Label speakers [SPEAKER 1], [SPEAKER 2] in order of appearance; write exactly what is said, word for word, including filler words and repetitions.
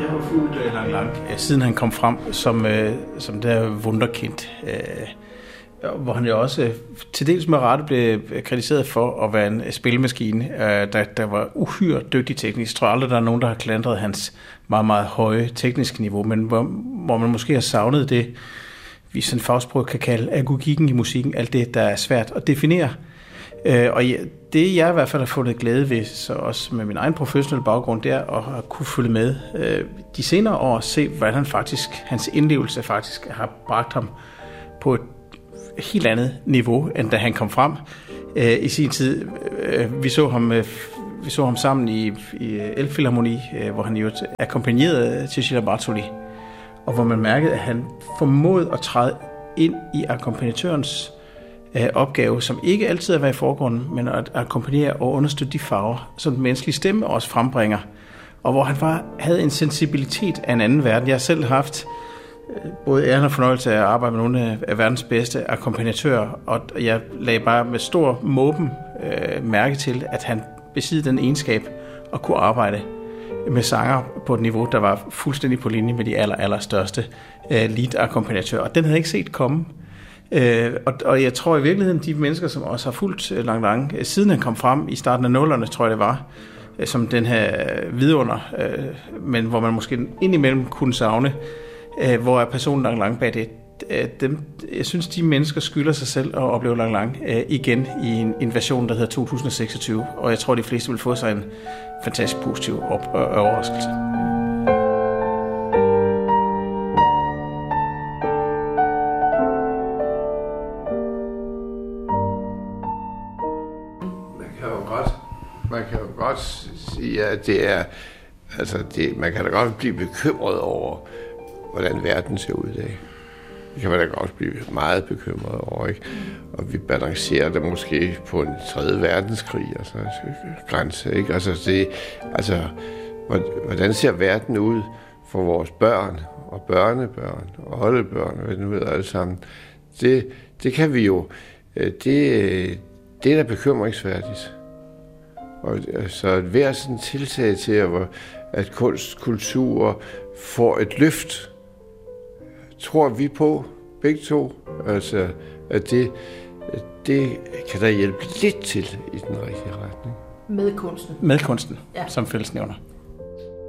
[SPEAKER 1] Jeg har fulgt uh, Lang Lang, siden han kom frem som, uh, som der wunderkind, uh, hvor han jo også til dels med rette blev kritiseret for at være en spilmaskine, uh, der, der var uhyre dygtig teknisk. Jeg tror aldrig, der er nogen, der har klandret hans meget, meget høje tekniske niveau, men hvor, hvor man måske har savnet det, vi sådan fagsprog kan kalde agogikken i musikken, alt det, der er svært at definere. Øh, og ja, det jeg i hvert fald har fundet glæde ved, så også med min egen professionelle baggrund, det er at have kunne følge med øh, de senere år, se hvordan han faktisk, hans indlevelse faktisk har bragt ham på et helt andet niveau, end da han kom frem øh, i sin tid. Øh, vi så ham øh, vi så ham sammen i, i Elbphilharmonie, øh, hvor han jo akkompagnerede Cecilia Bartoli, og hvor man mærkede, at han formåede at træde ind i akkompagnatørens øh, opgave, som ikke altid er at være i forgrunden, men at akkompagnere og understøtte de farver, som den menneskelige stemme også frembringer, og hvor han var, havde en sensibilitet af en anden verden. Jeg har selv haft øh, både æren og fornøjelse af at arbejde med nogle af verdens bedste akkompagnatører, og jeg lagde bare med stor måben øh, mærke til, at han besidde den egenskab at kunne arbejde med sanger på et niveau, der var fuldstændig på linje med de aller, aller største øh, lead-akkompagnatører. Og den havde jeg ikke set komme. Øh, og, og jeg tror i virkeligheden, de mennesker, som også har fulgt øh, Lang Lang, øh, siden han kom frem i starten af nullerne, tror jeg det var, øh, som den her øh, vidunder, øh, men hvor man måske indimellem kunne savne, øh, hvor er personen Lang Lang bag det. Dem, jeg synes, de mennesker skylder sig selv at opleve Lang Lang øh, igen i en, en version, der hedder to tusind seksogtyve, og jeg tror, de fleste vil få sig en fantastisk positiv op- og overraskelse.
[SPEAKER 2] Man kan jo godt, man kan jo godt sige, at det er, altså det, man kan da godt blive bekymret over, hvordan verden ser ud i dag. Det kan man da godt blive meget bekymret over, ikke? Og vi balancerer det måske på en tredje verdenskrig, altså grænse, ikke? Altså, det, altså, hvordan ser verden ud for vores børn og børnebørn og oldebørn, hvad det nu hedder alle sammen? Det, det kan vi jo, det, det er da bekymringsværdigt. Og altså, hver sådan tiltag til, at, at kunst, kultur får et løft, tror vi på, begge to, altså, at det, det kan da hjælpe lidt til i den rigtige retning.
[SPEAKER 3] Med kunsten.
[SPEAKER 1] Med kunsten,
[SPEAKER 3] ja.
[SPEAKER 1] Som fællesnævner.